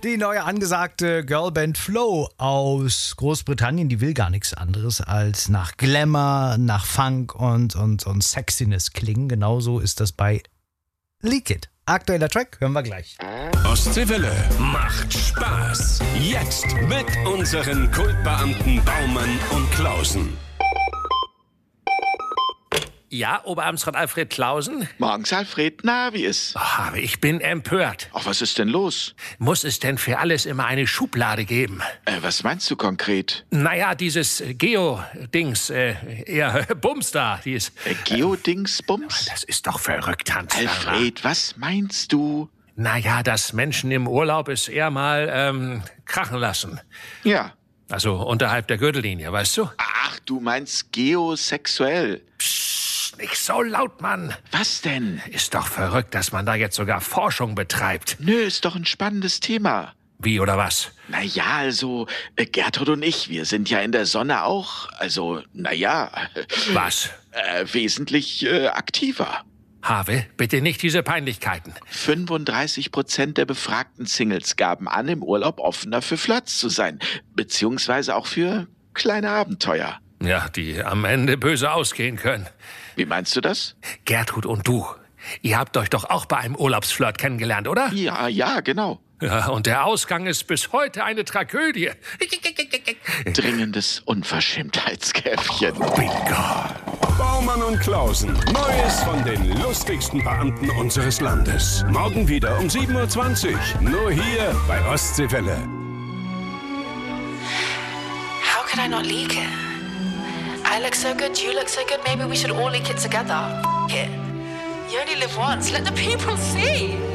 Die neue angesagte Girlband Flow aus Großbritannien, die will gar nichts anderes als nach Glamour, nach Funk und Sexiness klingen. Genauso ist das bei Leak It. Aktueller Track, hören wir gleich. Ostseewelle macht Spaß. Jetzt mit unseren Kultbeamten Baumann und Klausen. Ja, Oberamtsrat Alfred Klausen? Morgens, Alfred. Na, wie ist? Oh, ich bin empört. Ach, was ist denn los? Muss es denn für alles immer eine Schublade geben? Was meinst du konkret? Naja, dieses Geo-Dings, eher Bums da, Geodingsbums? Das ist doch verrückt, Hans. Alfred, was meinst du? Naja, dass Menschen im Urlaub es eher mal krachen lassen. Ja. Also unterhalb der Gürtellinie, weißt du? Ach, du meinst geosexuell. Psst, nicht so laut, Mann. Was denn? Ist doch verrückt, dass man da jetzt sogar Forschung betreibt. Nö, ist doch ein spannendes Thema. Wie oder was? Naja, also, Gertrud und ich, wir sind ja in der Sonne auch, Was? Wesentlich aktiver. Have, bitte nicht diese Peinlichkeiten. 35% der befragten Singles gaben an, im Urlaub offener für Flirts zu sein. Beziehungsweise auch für kleine Abenteuer. Ja, die am Ende böse ausgehen können. Wie meinst du das? Gertrud und du, ihr habt euch doch auch bei einem Urlaubsflirt kennengelernt, oder? Ja, genau. Ja, und der Ausgang ist bis heute eine Tragödie. Dringendes Unverschämtheitskäffchen. Bingo. Baumann und Klausen. Neues von den lustigsten Beamten unseres Landes. Morgen wieder um 7:20 Uhr. Nur hier bei Ostseewelle. How could I not leak it? I look so good, you look so good, maybe we should all leak it together. F it. You only live once, let the people see.